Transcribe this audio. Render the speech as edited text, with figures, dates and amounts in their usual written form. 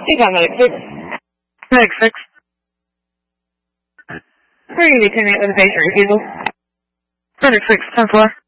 You got Medic 6. Medic 6. Where are you going to terminate with a patient refusal? Medic 6, 10-4.